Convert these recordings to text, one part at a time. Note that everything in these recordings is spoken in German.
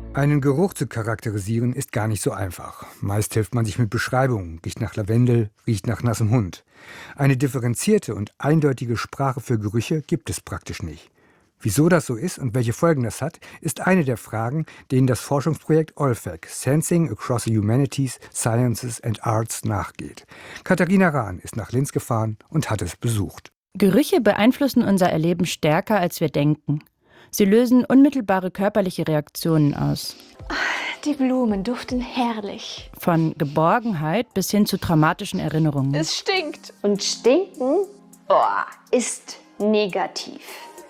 Einen Geruch zu charakterisieren ist gar nicht so einfach. Meist hilft man sich mit Beschreibungen. Riecht nach Lavendel, riecht nach nassem Hund. Eine differenzierte und eindeutige Sprache für Gerüche gibt es praktisch nicht. Wieso das so ist und welche Folgen das hat, ist eine der Fragen, denen das Forschungsprojekt OLFAC, Sensing Across the Humanities, Sciences and Arts, nachgeht. Katharina Rahn ist nach Linz gefahren und hat es besucht. Gerüche beeinflussen unser Erleben stärker, als wir denken. Sie lösen unmittelbare körperliche Reaktionen aus. Die Blumen duften herrlich. Von Geborgenheit bis hin zu traumatischen Erinnerungen. Es stinkt. Und stinken, ist negativ.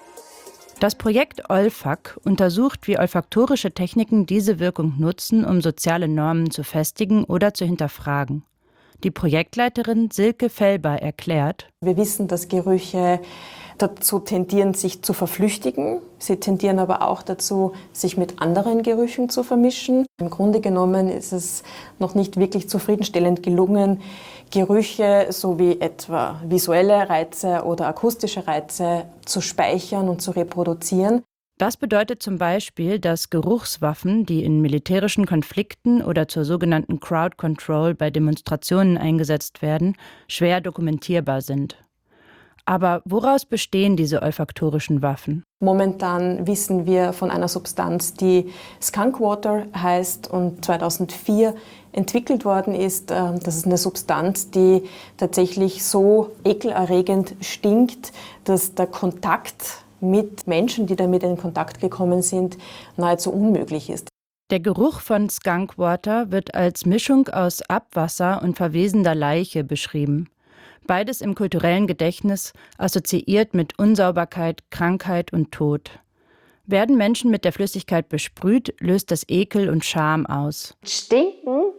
Das Projekt OLFAC untersucht, wie olfaktorische Techniken diese Wirkung nutzen, um soziale Normen zu festigen oder zu hinterfragen. Die Projektleiterin Silke Felber erklärt: Wir wissen, dass Gerüche dazu tendieren, sich zu verflüchtigen. Sie tendieren aber auch dazu, sich mit anderen Gerüchen zu vermischen. Im Grunde genommen ist es noch nicht wirklich zufriedenstellend gelungen, Gerüche sowie etwa visuelle Reize oder akustische Reize zu speichern und zu reproduzieren. Das bedeutet zum Beispiel, dass Geruchswaffen, die in militärischen Konflikten oder zur sogenannten Crowd Control bei Demonstrationen eingesetzt werden, schwer dokumentierbar sind. Aber woraus bestehen diese olfaktorischen Waffen? Momentan wissen wir von einer Substanz, die Skunk Water heißt und 2004 entwickelt worden ist. Das ist eine Substanz, die tatsächlich so ekelerregend stinkt, dass der Kontakt mit Menschen, die damit in Kontakt gekommen sind, nahezu unmöglich ist. Der Geruch von Skunk Water wird als Mischung aus Abwasser und verwesender Leiche beschrieben. Beides im kulturellen Gedächtnis assoziiert mit Unsauberkeit, Krankheit und Tod. Werden Menschen mit der Flüssigkeit besprüht, löst das Ekel und Scham aus. Stinken,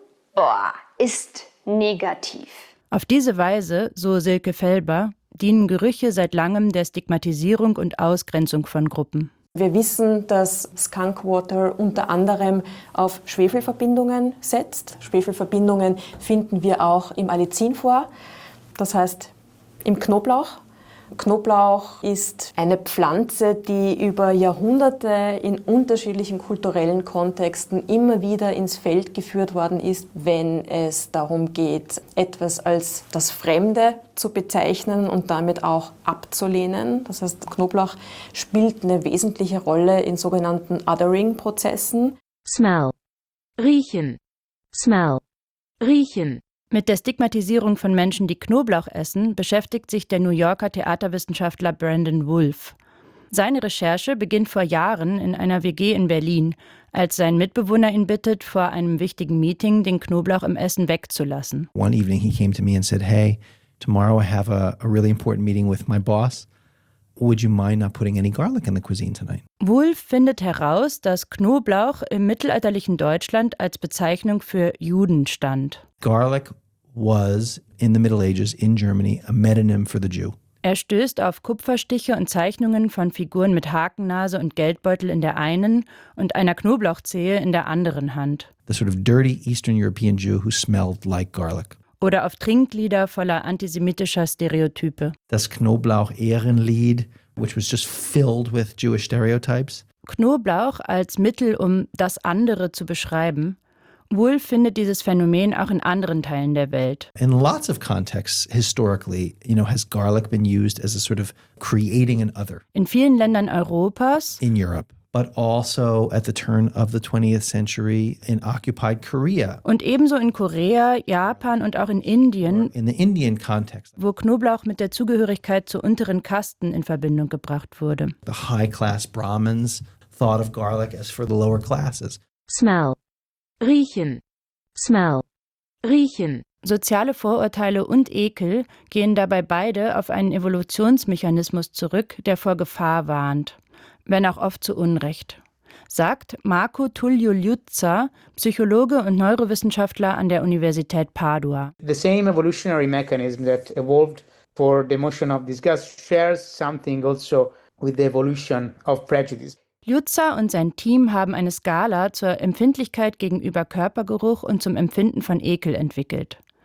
ist negativ. Auf diese Weise, so Silke Felber, dienen Gerüche seit langem der Stigmatisierung und Ausgrenzung von Gruppen. Wir wissen, dass Skunk Water unter anderem auf Schwefelverbindungen setzt. Schwefelverbindungen finden wir auch im Allicin vor, das heißt im Knoblauch. Knoblauch ist eine Pflanze, die über Jahrhunderte in unterschiedlichen kulturellen Kontexten immer wieder ins Feld geführt worden ist, wenn es darum geht, etwas als das Fremde zu bezeichnen und damit auch abzulehnen. Das heißt, Knoblauch spielt eine wesentliche Rolle in sogenannten Othering-Prozessen. Smell. Riechen. Smell. Riechen. Mit der Stigmatisierung von Menschen, die Knoblauch essen, beschäftigt sich der New Yorker Theaterwissenschaftler Brandon Wolfe. Seine Recherche beginnt vor Jahren in einer WG in Berlin, als sein Mitbewohner ihn bittet, vor einem wichtigen Meeting den Knoblauch im Essen wegzulassen. One evening he came to me and said, "Hey, tomorrow I have a really important meeting with my boss. Would you mind not putting any garlic in the cuisine tonight?" Wolfe findet heraus, dass Knoblauch im mittelalterlichen Deutschland als Bezeichnung für Juden stand. Garlic was, in the Middle Ages in Germany, a metonym for the Jew. Er stößt auf Kupferstiche und Zeichnungen von Figuren mit Hakennase und Geldbeutel in der einen und einer Knoblauchzehe in der anderen Hand. The sort of dirty Eastern European Jew who smelled like garlic. Oder auf Trinklieder voller antisemitischer Stereotype. Das Knoblauch-Ehrenlied, which was just filled with Jewish stereotypes. Knoblauch als Mittel, um das andere zu beschreiben. Wolfe findet dieses Phänomen auch in anderen Teilen der Welt. In lots of contexts, historically, has garlic been used as a sort of creating an other? In vielen Ländern Europas. In Europe. But also at the turn of the 20th century in occupied Korea. Und ebenso in Korea, Japan und auch in Indien, in the Indian context, wo Knoblauch mit der Zugehörigkeit zu unteren Kasten in Verbindung gebracht wurde. The high-class Brahmins thought of garlic as for the lower classes. Smell. Riechen. Smell. Riechen. Soziale Vorurteile und Ekel gehen dabei beide auf einen Evolutionsmechanismus zurück, der vor Gefahr warnt. Wenn auch oft zu Unrecht. Sagt Marco Tullio Liuzza, Psychologe und Neurowissenschaftler an der Universität Padua. The same evolutionary mechanism that evolved for the emotion of disgust shares something also with the evolution of prejudice. Liuzza und sein Team haben eine Skala zur Empfindlichkeit gegenüber Körpergeruch und zum Empfinden von Ekel entwickelt.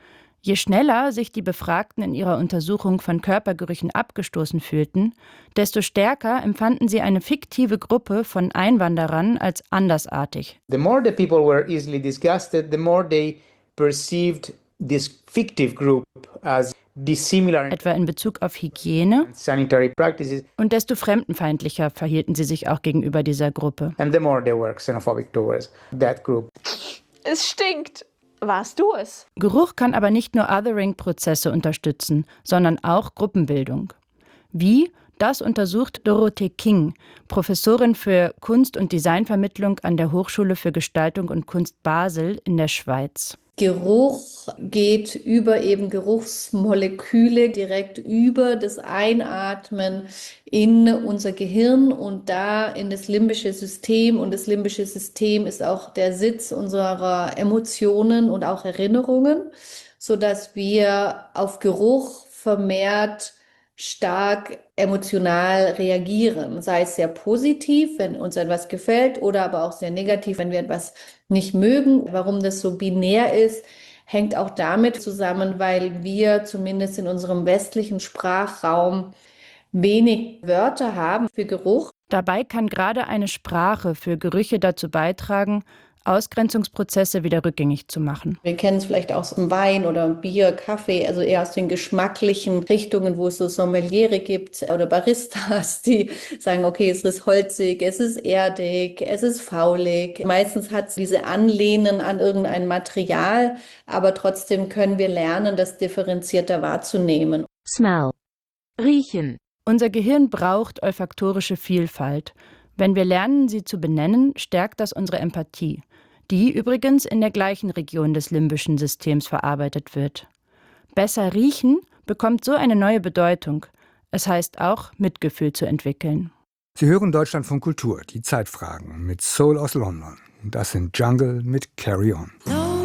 Je schneller sich die Befragten in ihrer Untersuchung von Körpergerüchen abgestoßen fühlten, desto stärker empfanden sie eine fiktive Gruppe von Einwanderern als andersartig. The more the people were easily disgusted, the more they perceived this fictive group as dissimilar Etwa in Bezug auf Hygiene, sanitary practices, und desto fremdenfeindlicher verhielten sie sich auch gegenüber dieser Gruppe. and the more they were xenophobic towards that group. Es stinkt. Warst du es? Geruch kann aber nicht nur Othering-Prozesse unterstützen, sondern auch Gruppenbildung. Wie? Das untersucht Dorothee King, Professorin für Kunst- und Designvermittlung an der Hochschule für Gestaltung und Kunst Basel in der Schweiz. Geruch geht über eben Geruchsmoleküle direkt über das Einatmen in unser Gehirn und da in das limbische System. Und das limbische System ist auch der Sitz unserer Emotionen und auch Erinnerungen, sodass wir auf Geruch vermehrt stark emotional reagieren, sei es sehr positiv, wenn uns etwas gefällt, oder aber auch sehr negativ, wenn wir etwas nicht mögen. Warum das so binär ist, hängt auch damit zusammen, weil wir zumindest in unserem westlichen Sprachraum wenig Wörter haben für Geruch. Dabei kann gerade eine Sprache für Gerüche dazu beitragen, Ausgrenzungsprozesse wieder rückgängig zu machen. Wir kennen es vielleicht auch aus dem Wein oder Bier, Kaffee, also eher aus den geschmacklichen Richtungen, wo es so Sommeliere gibt oder Baristas, die sagen, okay, es ist holzig, es ist erdig, es ist faulig. Meistens hat es diese Anlehnen an irgendein Material, aber trotzdem können wir lernen, das differenzierter wahrzunehmen. Smell. Riechen. Unser Gehirn braucht olfaktorische Vielfalt. Wenn wir lernen, sie zu benennen, stärkt das unsere Empathie, die übrigens in der gleichen Region des limbischen Systems verarbeitet wird. Besser riechen bekommt so eine neue Bedeutung. Es heißt auch, Mitgefühl zu entwickeln. Sie hören Deutschlandfunk Kultur, die Zeitfragen mit Soul aus London. Das sind Jungle mit Carry On.